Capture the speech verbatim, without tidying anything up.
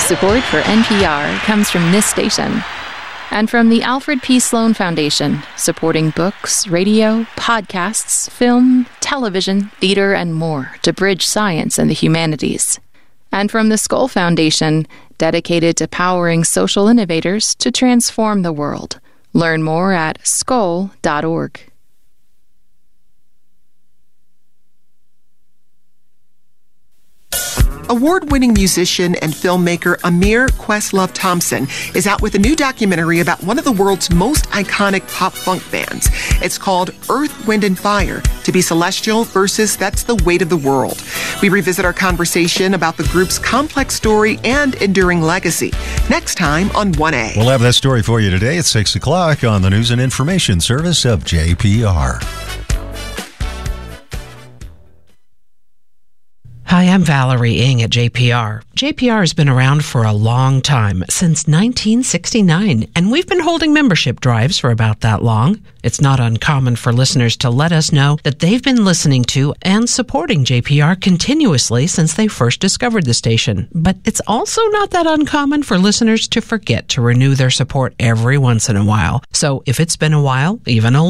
Support for N P R comes from this station and from the Alfred P. Sloan Foundation, supporting books, radio, podcasts, film, television, theater, and more to bridge science and the humanities. And from the Skoll Foundation, dedicated to powering social innovators to transform the world. Learn more at skoll dot org. Award-winning musician and filmmaker Amir Questlove Thompson is out with a new documentary about one of the world's most iconic pop-funk bands. It's called Earth, Wind and Fire, To Be Celestial versus That's the Weight of the World. We revisit our conversation about the group's complex story and enduring legacy. Next time on one A. We'll have that story for you today at six o'clock on the News and Information Service of J P R. Hi, I'm Valerie Ng at J P R. J P R has been around for a long time, since nineteen sixty-nine, and we've been holding membership drives for about that long. It's not uncommon for listeners to let us know that they've been listening to and supporting J P R continuously since they first discovered the station. But it's also not that uncommon for listeners to forget to renew their support every once in a while. So if it's been a while, even a